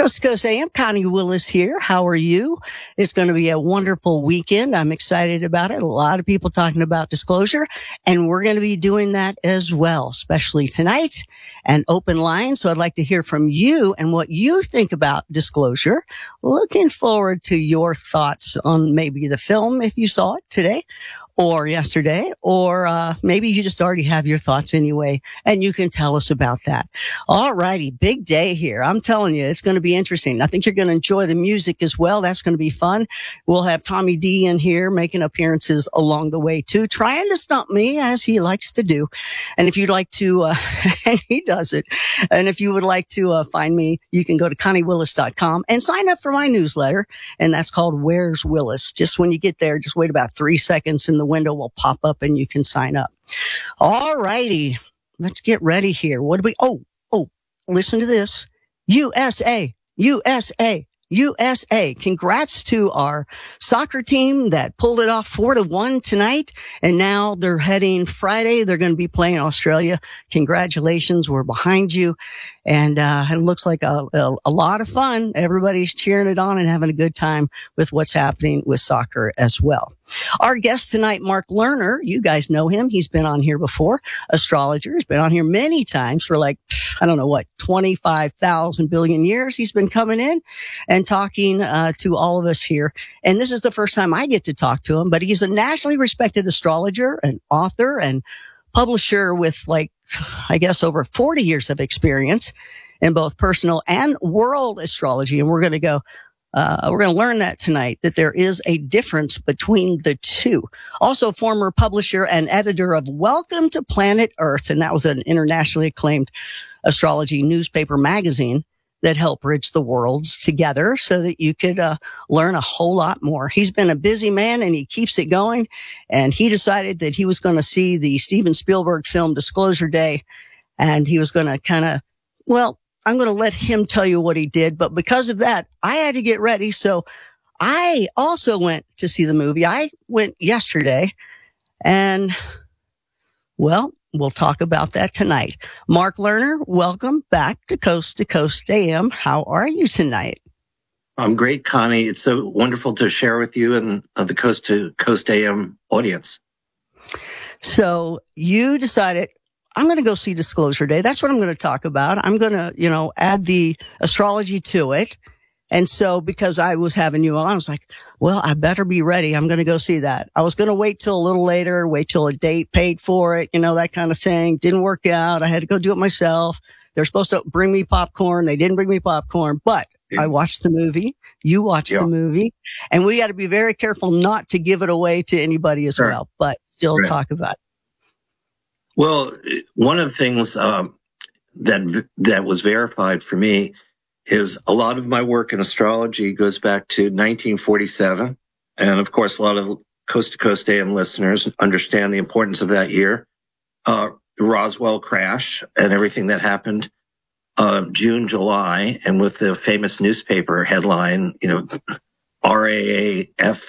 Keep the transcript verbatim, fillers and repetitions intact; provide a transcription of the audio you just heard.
Coast to Coast A M, Connie Willis here. How are you? It's going to be a wonderful weekend. I'm excited about it. A lot of people talking about disclosure, and we're going to be doing that as well, especially tonight, and open line. So I'd like to hear from you and what you think about disclosure. Looking forward to your thoughts on maybe the film, if you saw it today or yesterday, or uh maybe you just already have your thoughts anyway, and you can tell us about that. All righty, big day here. I'm telling you, it's going to be interesting. I think you're going to enjoy the music as well. That's going to be fun. We'll have Tommy D in here making appearances along the way too, trying to stump me as he likes to do. And if you'd like to, uh, and he does it. And if you would like to uh, find me, you can go to connie willis dot com and sign up for my newsletter. And that's called Where's Willis? Just when you get there, just wait about three seconds and the window will pop up and you can sign up. All righty. Let's get ready here. What do we, oh, oh, listen to this. U S A, U S A, U S A. Congrats to our soccer team that pulled it off four to one tonight. And now they're heading Friday. They're going to be playing Australia. Congratulations. We're behind you. And, uh, it looks like a, a, a lot of fun. Everybody's cheering it on and having a good time with what's happening with soccer as well. Our guest tonight, Mark Lerner, you guys know him. He's been on here before. Astrologer. He's been on here many times for like, I don't know what, twenty-five thousand billion years. He's been coming in and talking uh, to all of us here. And this is the first time I get to talk to him, but he's a nationally respected astrologer and author and publisher with like, I guess, over forty years of experience in both personal and world astrology. And we're going to go Uh, we're going to learn that tonight, that there is a difference between the two. Also, former publisher and editor of Welcome to Planet Earth. And that was an internationally acclaimed astrology newspaper magazine that helped bridge the worlds together so that you could uh, learn a whole lot more. He's been a busy man and he keeps it going. And he decided that he was going to see the Steven Spielberg film Disclosure Day. And he was going to kind of, well, I'm going to let him tell you what he did. But because of that, I had to get ready. So I also went to see the movie. I went yesterday. And, well, we'll talk about that tonight. Mark Lerner, welcome back to Coast to Coast A M. How are you tonight? I'm great, Connie. It's so wonderful to share with you and uh, the Coast to Coast A M audience. So you decided, I'm going to go see Disclosure Day. That's what I'm going to talk about. I'm going to, you know, add the astrology to it. And so because I was having you on, I was like, well, I better be ready. I'm going to go see that. I was going to wait till a little later, wait till a date, paid for it, you know, that kind of thing. Didn't work out. I had to go do it myself. They're supposed to bring me popcorn. They didn't bring me popcorn, but yeah. I watched the movie. You watched yeah. the movie, and we got to be very careful not to give it away to anybody as sure. well, but still right. talk about it. Well, one of the things um, that that was verified for me is a lot of my work in astrology goes back to nineteen forty-seven. And of course, a lot of Coast to Coast A M listeners understand the importance of that year. Uh, the Roswell crash and everything that happened uh, June, July, and with the famous newspaper headline, you know, R A A F